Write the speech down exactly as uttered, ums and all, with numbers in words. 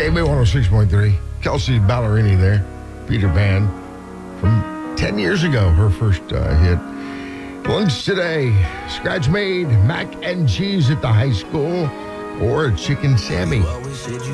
K B one oh six point three. Kelsey Ballerini there. Peter Pan from ten years ago, her first uh, hit. Lunch today, scratch made, mac and cheese at the high school, or a chicken Sammy.